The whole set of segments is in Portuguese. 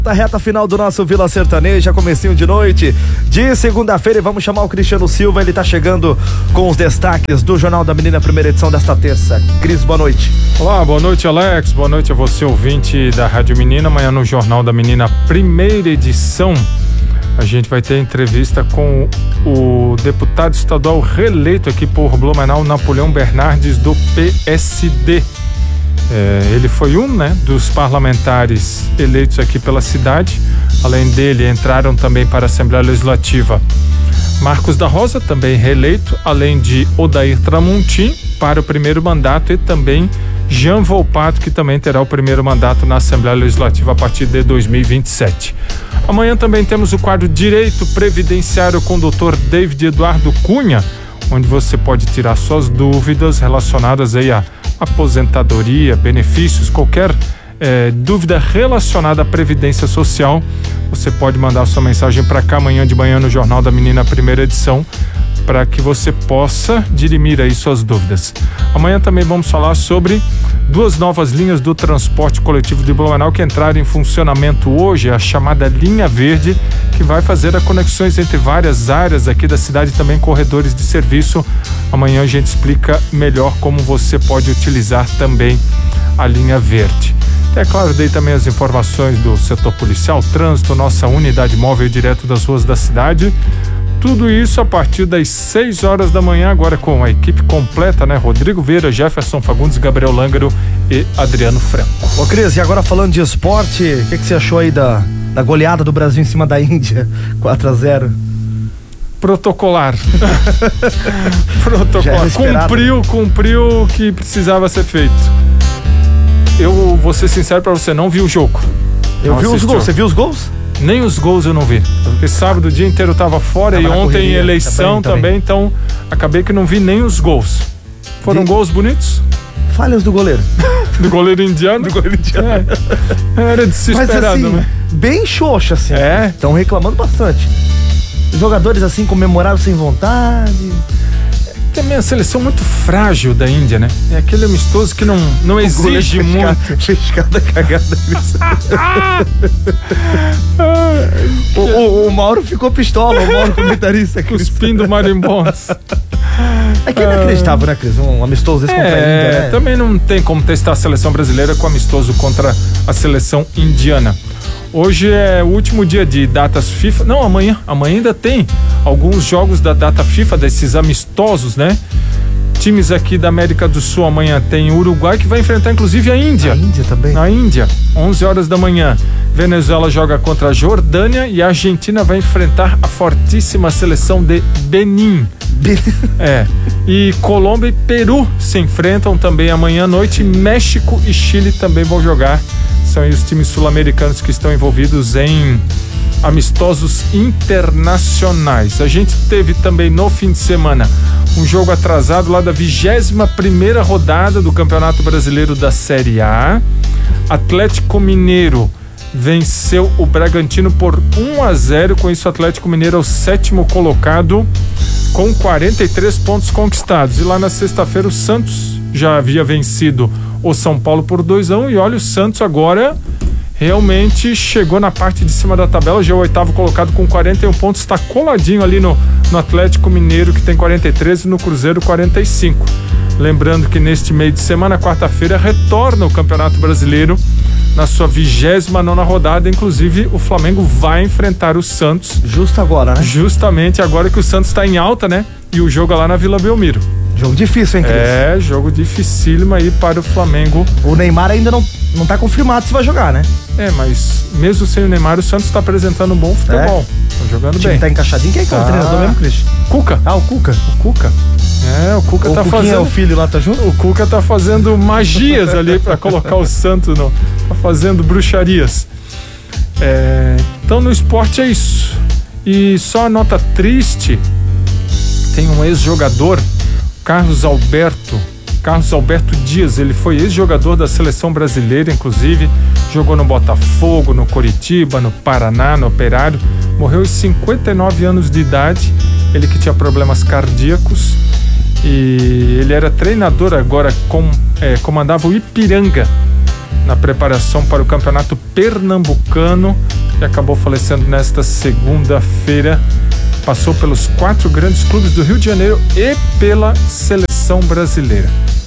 Tá reta final do nosso Vila Sertaneja, comecinho de noite de segunda-feira, e vamos chamar o Cristiano Silva. Ele tá chegando com os destaques do Jornal da Menina, primeira edição desta terça. Cris, boa noite. Olá, boa noite, Alex, boa noite a você, ouvinte da Rádio Menina. Amanhã no Jornal da Menina, primeira edição, a gente vai ter entrevista com o deputado estadual reeleito aqui por Blumenau, Napoleão Bernardes, do PSD. Ele foi dos parlamentares eleitos aqui pela cidade. Além dele, entraram também para a Assembleia Legislativa Marcos da Rosa, também reeleito, além de Odair Tramontim para o primeiro mandato, e também Jean Volpato, que também terá o primeiro mandato na Assembleia Legislativa a partir de 2027. Amanhã também temos o quadro Direito Previdenciário com o Dr. David Eduardo Cunha, onde você pode tirar suas dúvidas relacionadas aí a aposentadoria, benefícios, qualquer dúvida relacionada à Previdência Social. Você pode mandar sua mensagem para cá amanhã de manhã no Jornal da Menina, primeira edição, para que você possa dirimir aí suas dúvidas. Amanhã também vamos falar sobre duas novas linhas do transporte coletivo de Blumenau que entraram em funcionamento hoje, a chamada Linha Verde, que vai fazer as conexões entre várias áreas aqui da cidade, também corredores de serviço. Amanhã a gente explica melhor como você pode utilizar também a Linha Verde. É claro, dei também as informações do setor policial, trânsito, nossa unidade móvel direto das ruas da cidade. Tudo isso a partir das 6 horas da manhã, agora com a equipe completa, né? Rodrigo Vieira, Jefferson Fagundes, Gabriel Lângaro e Adriano Franco. Ô Cris, e agora falando de esporte, o que você achou aí da goleada do Brasil em cima da Índia, 4-0? Protocolar. Cumpriu o que precisava ser feito. Eu vou ser sincero pra você, não vi o jogo. Eu vi os gols, você viu os gols? Nem os gols eu não vi. Porque sábado o dia inteiro eu tava fora e ontem correria, eleição também, então acabei que não vi nem os gols. Foram gols bonitos? Falhas do goleiro. Do goleiro indiano? Do goleiro indiano. Era de se esperar, assim, né? Bem xoxa, assim. Estão reclamando bastante. Os jogadores, assim, comemoraram sem vontade. Também a seleção muito frágil da Índia, né? É aquele amistoso que não exige muito. Fez cada cagada. o Mauro ficou pistola, o Mauro comentarista. Cuspindo marimbons. É que é inacreditável, né, Cris? Um amistoso desse contra a Índia, né? Também não tem como testar a seleção brasileira com amistoso contra a seleção indiana. Hoje é o último dia de datas FIFA. Não, amanhã ainda tem alguns jogos da data FIFA, desses amistosos, né? Times aqui da América do Sul, amanhã tem o Uruguai, que vai enfrentar inclusive a Índia. A Índia também. Na Índia, 11 horas da manhã. Venezuela joga contra a Jordânia e a Argentina vai enfrentar a fortíssima seleção de Benin. E Colômbia e Peru se enfrentam também amanhã à noite. México e Chile também vão jogar. São aí os times sul-americanos que estão envolvidos em amistosos internacionais. A gente teve também no fim de semana um jogo atrasado lá da 21ª rodada do Campeonato Brasileiro da Série A. Atlético Mineiro venceu o Bragantino por 1-0. Com isso, o Atlético Mineiro é o 7º colocado com 43 pontos conquistados. E lá na sexta-feira o Santos já havia vencido o São Paulo por 2-1, e olha, o Santos agora realmente chegou na parte de cima da tabela, já é o 8º colocado com 41 pontos, está coladinho ali no Atlético Mineiro, que tem 43, e no Cruzeiro 45. Lembrando que neste meio de semana, quarta-feira, retorna o Campeonato Brasileiro na sua 29ª rodada. Inclusive o Flamengo vai enfrentar o Santos. Justo agora, né? Justamente agora que o Santos está em alta, né? E o jogo é lá na Vila Belmiro. Jogo difícil, hein, Cris? Jogo dificílimo aí para o Flamengo. O Neymar ainda não tá confirmado se vai jogar, né? Mas mesmo sem o Neymar, o Santos está apresentando um bom futebol. Tá jogando bem. O time tá encaixadinho. Quem é que é o treinador mesmo, Cris? Cuca. O Cuca. O Cuca tá fazendo... O filho lá tá junto? O Cuca tá fazendo magias ali para colocar o Santos tá fazendo bruxarias. Então no esporte é isso. E só a nota triste, tem um ex-jogador, Carlos Alberto Dias. Ele foi ex-jogador da seleção brasileira, inclusive jogou no Botafogo, no Coritiba, no Paraná, no Operário. Morreu aos 59 anos de idade. Ele que tinha problemas cardíacos, e ele era treinador agora, comandava o Ipiranga. na preparação para o Campeonato Pernambucano e acabou falecendo nesta segunda-feira. Passou pelos 4 grandes clubes do Rio de Janeiro e pela seleção brasileira.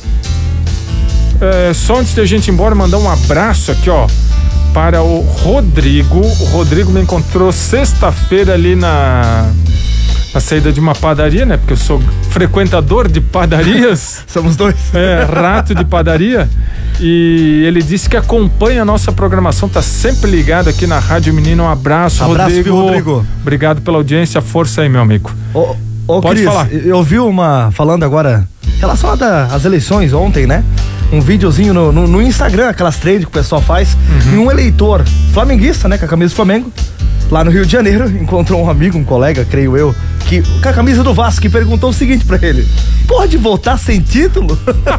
Só antes de a gente ir embora, mandar um abraço aqui, ó, para o Rodrigo. O Rodrigo me encontrou sexta-feira ali na saída de uma padaria, né? Porque eu sou frequentador de padarias. Somos dois. Rato de padaria. E ele disse que acompanha a nossa programação, tá sempre ligado aqui na Rádio Menina. Um abraço, Rodrigo. Obrigado pela audiência, força aí, meu amigo. Pode Cris, falar. Eu vi falando agora, relacionada às eleições ontem, né? Um videozinho no Instagram, aquelas trends que o pessoal faz, e um eleitor flamenguista, né, com a camisa do Flamengo, lá no Rio de Janeiro, encontrou um amigo, um colega, creio eu, que com a camisa do Vasco, que perguntou o seguinte pra ele: pode votar sem título?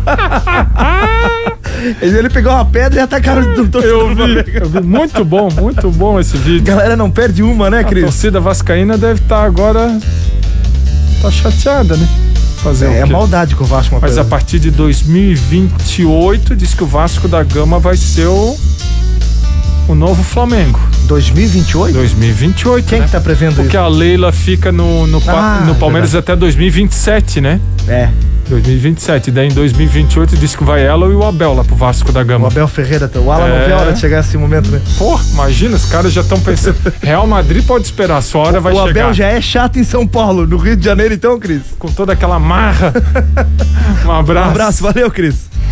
Ele pegou uma pedra e atacaram o torcedor do Flamengo. Eu vi, muito bom esse vídeo. Galera não perde uma, né, Cris? A torcida vascaína deve estar agora, tá chateada, né? É maldade com o Vasco. Mas a partir de 2028 diz que o Vasco da Gama vai ser o novo Flamengo. 2028? 2028. Quem, né? Que tá prevendo isso? Porque a Leila fica no Palmeiras verdade. Até 2027, né? 2027. Daí em 2028 diz que vai ela e o Abel lá pro Vasco da Gama. O Abel Ferreira, o Alan não vê a hora de chegar esse momento, né? Pô, imagina, os caras já estão pensando. Real Madrid pode esperar, a sua hora vai chegar. O Abel já é chato em São Paulo, no Rio de Janeiro então, Cris? Com toda aquela marra. Um abraço. Valeu, Cris.